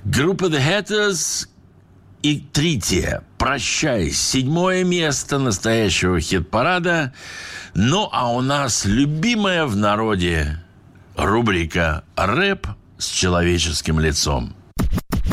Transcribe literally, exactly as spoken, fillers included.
Группа The Hatters и Трития. «Прощай». Седьмое место настоящего хит-парада. Ну, а у нас любимая в народе рубрика «Рэп с человеческим лицом».